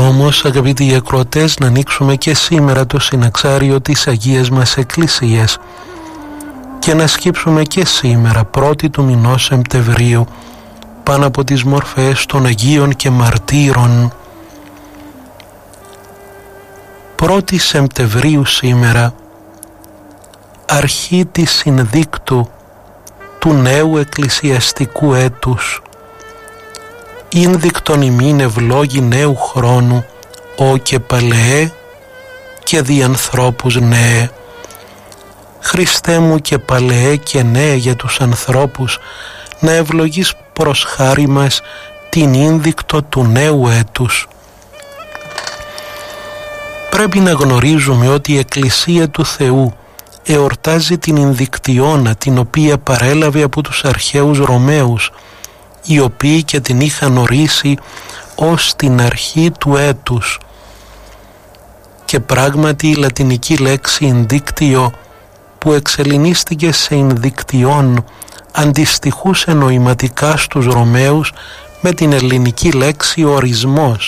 όμως, αγαπητοί ακροατές, να ανοίξουμε και σήμερα το συναξάριο της Αγίας μας Εκκλησίας και να σκύψουμε και σήμερα, 1η του μηνός Σεπτεμβρίου, πάνω από τις μορφές των Αγίων και Μαρτύρων. 1η Σεπτεμβρίου σήμερα, αρχή της συνδίκτου του νέου εκκλησιαστικού έτους. Ήνδικτον ημίν ευλόγη νέου χρόνου, ο και παλαιέ και δι' ανθρώπους νέε. Χριστέ μου και παλαιέ και νέε για τους ανθρώπους, να ευλογείς προς χάρη μας την ήνδικτο του νέου έτους. Πρέπει να γνωρίζουμε ότι η Εκκλησία του Θεού εορτάζει την Ινδικτιώνα, την οποία παρέλαβε από τους αρχαίους Ρωμαίους, οι οποίοι και την είχαν ορίσει ως την αρχή του έτους. Και πράγματι η λατινική λέξη «Ινδίκτιο», που εξελληνίστηκε σε «Ινδικτιόν», αντιστοιχούσε νοηματικά στους Ρωμαίους με την ελληνική λέξη «ορισμός».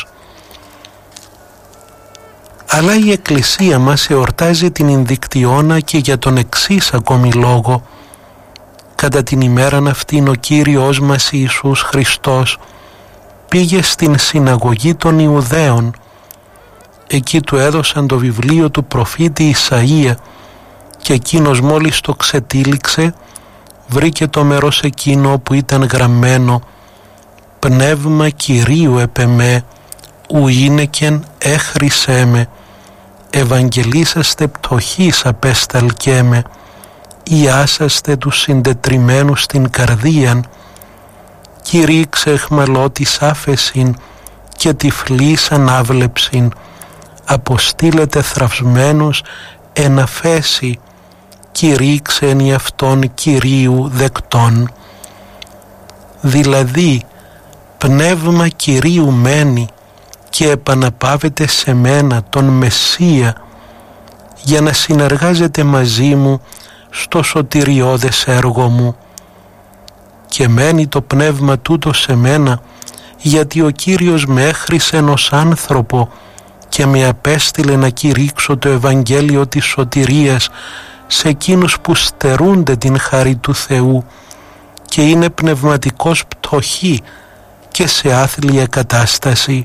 Αλλά η Εκκλησία μας εορτάζει την Ινδικτιώνα και για τον εξής ακόμη λόγο. Κατά την ημέραν αυτήν ο Κύριος μας Ιησούς Χριστός πήγε στην συναγωγή των Ιουδαίων. Εκεί του έδωσαν το βιβλίο του προφήτη Ισαΐα και εκείνος μόλις το ξετύλιξε βρήκε το μέρος εκείνο που ήταν γραμμένο «Πνεύμα Κυρίου επεμέ, ου είναι έχρισέ με, ευαγγελίσαστε πτωχής απέσταλκέ ιάσαστε τους συντετριμμένους στην καρδίαν, κηρύξε εχμαλώτης άφεσιν και τυφλής ανάβλεψιν, αποστήλετε θραυσμένους εν αφέση, κηρύξε εν ιαυτόν Κυρίου δεκτών». Δηλαδή, πνεύμα Κυρίου μένει και επαναπάβεται σε μένα τον Μεσσία για να συνεργάζεται μαζί μου στο σωτηριώδες έργο μου. Και μένει το πνεύμα τούτο σε μένα γιατί ο Κύριος με έχρισε ως άνθρωπο και με απέστειλε να κηρύξω το Ευαγγέλιο της σωτηρίας σε εκείνους που στερούνται την χαρή του Θεού και είναι πνευματικός πτωχοί και σε άθλια κατάσταση.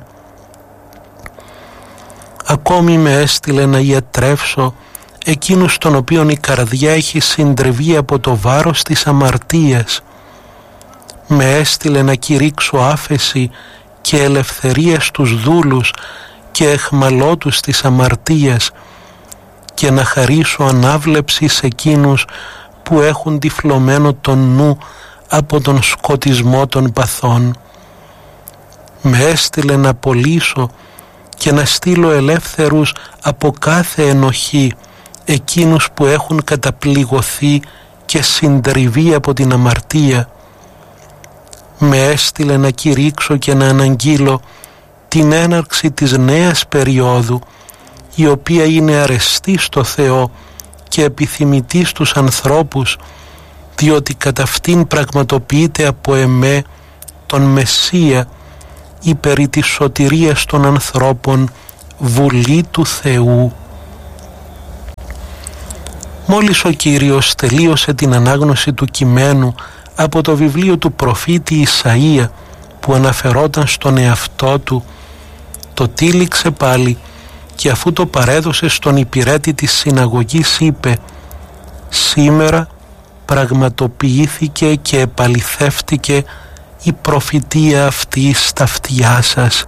Ακόμη με έστειλε να ιατρεύσω εκείνους των οποίων η καρδιά έχει συντριβεί από το βάρος της αμαρτίας. Με έστειλε να κηρύξω άφεση και ελευθερία στους δούλους και εχμαλώτους της αμαρτίας και να χαρίσω ανάβλεψη σε εκείνους που έχουν τυφλωμένο τον νου από τον σκοτισμό των παθών. Με έστειλε να απολύσω και να στείλω ελεύθερους από κάθε ενοχή εκείνους που έχουν καταπληγωθεί και συντριβεί από την αμαρτία. Με έστειλε να κηρύξω και να αναγγείλω την έναρξη της νέας περίοδου, η οποία είναι αρεστή στο Θεό και επιθυμητή στους ανθρώπους, διότι κατά αυτήν πραγματοποιείται από εμέ τον Μεσσία, η περί της σωτηρίας των ανθρώπων Βουλή του Θεού. Μόλις ο Κύριος τελείωσε την ανάγνωση του κειμένου από το βιβλίο του προφήτη Ισαΐα που αναφερόταν στον εαυτό του, το τύλιξε πάλι και αφού το παρέδωσε στον υπηρέτη της συναγωγής είπε «Σήμερα πραγματοποιήθηκε και επαληθεύτηκε η προφητεία αυτή στα αυτιά σας».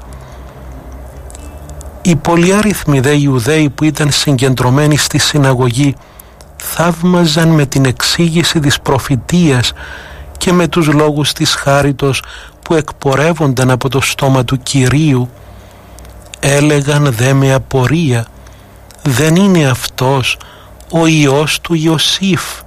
Οι πολυάριθμοι δε Ιουδαίοι που ήταν συγκεντρωμένοι στη συναγωγή θαύμαζαν με την εξήγηση της προφητείας και με τους λόγους της χάριτος που εκπορεύονταν από το στόμα του Κυρίου. Έλεγαν δε με απορία, δεν είναι αυτός ο Υιός του Ιωσήφ?